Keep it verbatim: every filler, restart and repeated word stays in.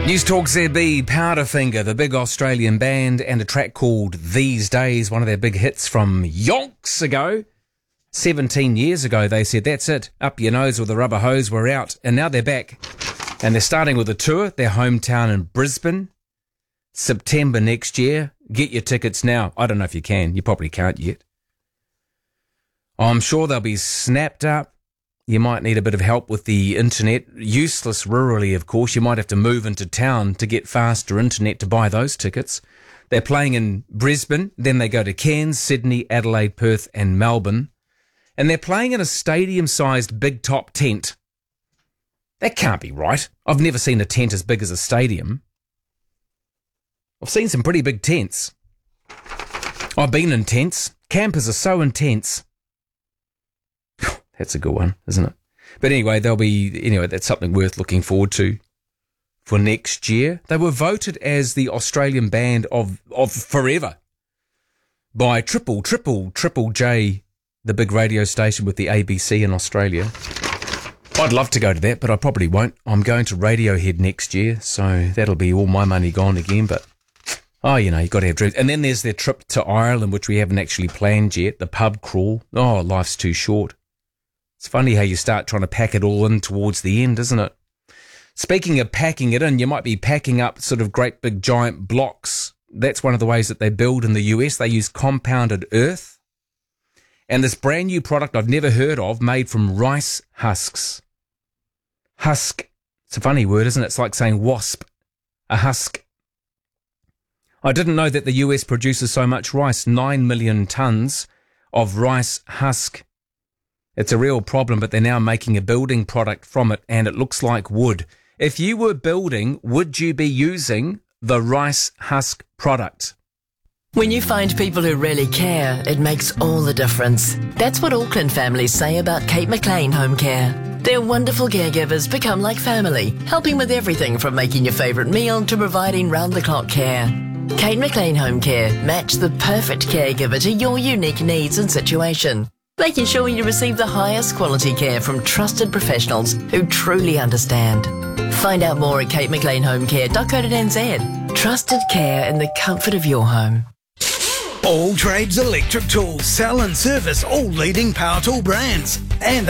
News Talk Z B, Powderfinger, the big Australian band, and a track called These Days, one of their big hits from yonks ago. seventeen years ago, they said, that's it, up your nose with a rubber hose, we're out. And now they're back. And they're starting with a tour, their hometown in Brisbane, September next year. Get your tickets now. I don't know if you can. You probably can't yet. I'm sure they'll be snapped up. You might need a bit of help with the internet. Useless rurally, of course. You might have to move into town to get faster internet to buy those tickets. They're playing in Brisbane, then they go to Cairns, Sydney, Adelaide, Perth and Melbourne. And they're playing in a stadium-sized big top tent. That can't be right. I've never seen a tent as big as a stadium. I've seen some pretty big tents. I've been in tents. Campers are so intense. That's a good one, isn't it? But anyway, they'll be, anyway, that's something worth looking forward to for next year. They were voted as the Australian band of, of forever by Triple, Triple, Triple J, the big radio station with the A B C in Australia. I'd love to go to that, but I probably won't. I'm going to Radiohead next year, so that'll be all my money gone again, but oh, you know, you've got to have dreams. And then there's their trip to Ireland, which we haven't actually planned yet, the pub crawl. Oh, life's too short. It's funny how you start trying to pack it all in towards the end, isn't it? Speaking of packing it in, you might be packing up sort of great big giant blocks. That's one of the ways that they build in the U S. They use compounded earth. And this brand new product I've never heard of, made from rice husks. Husk. It's a funny word, isn't it? It's like saying wasp. A husk. I didn't know that the U S produces so much rice. Nine million tonnes of rice husk. It's a real problem, but they're now making a building product from it, and it looks like wood. If you were building, would you be using the rice husk product? When you find people who really care, it makes all the difference. That's what Auckland families say about Kate McLean Home Care. Their wonderful caregivers become like family, helping with everything from making your favourite meal to providing round-the-clock care. Kate McLean Home Care match the perfect caregiver to your unique needs and situation, making sure you receive the highest quality care from trusted professionals who truly understand. Find out more at kate mclean home care dot co dot n z. Trusted care in the comfort of your home. All Trades Electric Tools sell and service all leading power tool brands, and